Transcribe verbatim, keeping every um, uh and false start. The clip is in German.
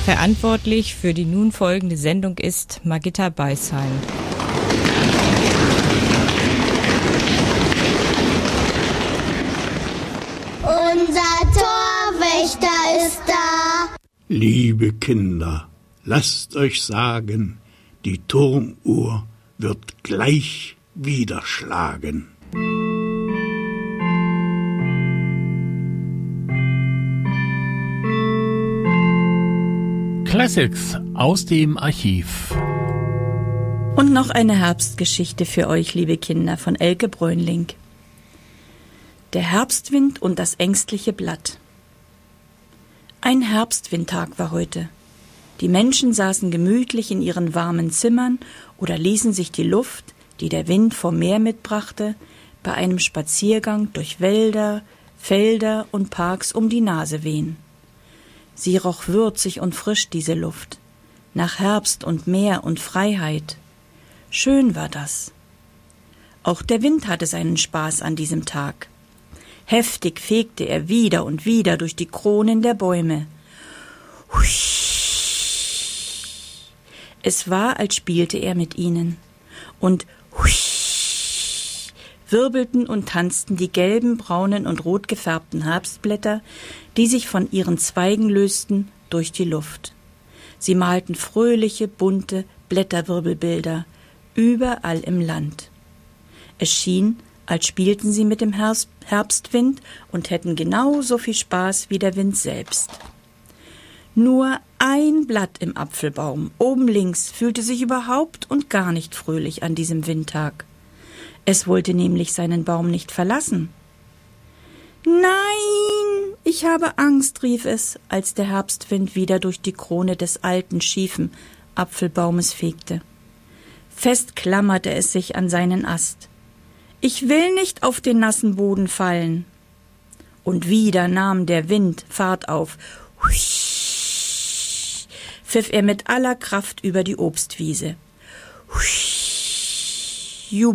Verantwortlich für die nun folgende Sendung ist Margitta Beisheim. Unser Torwächter ist da. Liebe Kinder, lasst euch sagen, die Turmuhr wird gleich wieder schlagen. Classics aus dem Archiv. Und noch eine Herbstgeschichte für euch, liebe Kinder, von Elke Bräunling. Der Herbstwind und das ängstliche Blatt. Ein Herbstwindtag war heute. Die Menschen saßen gemütlich in ihren warmen Zimmern oder ließen sich die Luft, die der Wind vom Meer mitbrachte, bei einem Spaziergang durch Wälder, Felder und Parks um die Nase wehen. Sie roch würzig und frisch, diese Luft, nach Herbst und Meer und Freiheit. Schön war das. Auch der Wind hatte seinen Spaß an diesem Tag. Heftig fegte er wieder und wieder durch die Kronen der Bäume. Hui. Es war, als spielte er mit ihnen. Und hui, wirbelten und tanzten die gelben, braunen und rot gefärbten Herbstblätter, die sich von ihren Zweigen lösten, durch die Luft. Sie malten fröhliche, bunte Blätterwirbelbilder, überall im Land. Es schien, als spielten sie mit dem Herbstwind und hätten genauso viel Spaß wie der Wind selbst. Nur ein Blatt im Apfelbaum, oben links, fühlte sich überhaupt und gar nicht fröhlich an diesem Windtag. Es wollte nämlich seinen Baum nicht verlassen. »Nein, ich habe Angst«, rief es, als der Herbstwind wieder durch die Krone des alten, schiefen Apfelbaumes fegte. Fest klammerte es sich an seinen Ast. »Ich will nicht auf den nassen Boden fallen.« Und wieder nahm der Wind Fahrt auf. Husch, pfiff er mit aller Kraft über die Obstwiese. Husch.